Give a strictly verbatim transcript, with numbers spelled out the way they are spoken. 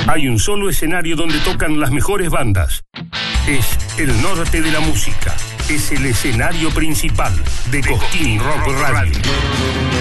Hay un solo escenario donde tocan las mejores bandas. Es el norte de la música. Es el escenario principal de Cosquín Rock Radio.